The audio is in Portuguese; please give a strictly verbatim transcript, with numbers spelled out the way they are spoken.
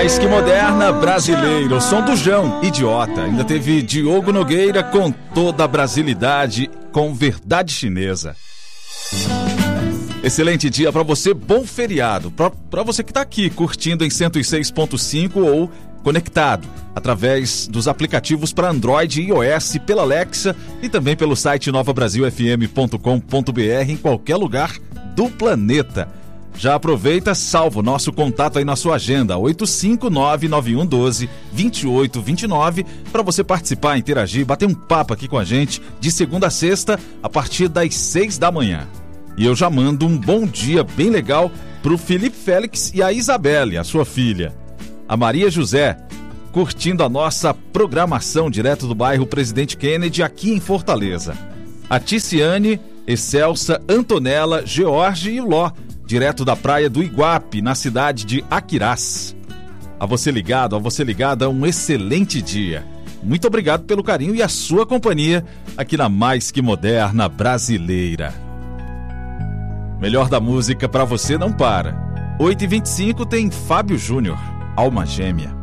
Mais que moderna, brasileira, o som do Jão, Idiota. Ainda teve Diogo Nogueira com toda a brasilidade, com verdade chinesa. Excelente dia para você, bom feriado. Para você que está aqui curtindo em cento e seis ponto cinco ou conectado através dos aplicativos para Android e iOS, pela Alexa e também pelo site nova brasil f m ponto com ponto b r em qualquer lugar do planeta. Já aproveita, salva o nosso contato aí na sua agenda, oito cinco nove, nove um um dois, dois oito dois nove, para você participar, interagir, bater um papo aqui com a gente de segunda a sexta, a partir das seis da manhã. E eu já mando um bom dia bem legal pro Felipe Félix e a Isabelle, a sua filha. A Maria José, curtindo a nossa programação direto do bairro Presidente Kennedy, aqui em Fortaleza. A Ticiane, Excelsa, Antonella, George e Ló, direto da praia do Iguape, na cidade de Aquirás. A você ligado, a você ligada, um excelente dia. Muito obrigado pelo carinho e a sua companhia aqui na Mais Que Moderna Brasileira. Melhor da música pra você não para. oito e vinte e cinco tem Fábio Júnior, Alma Gêmea.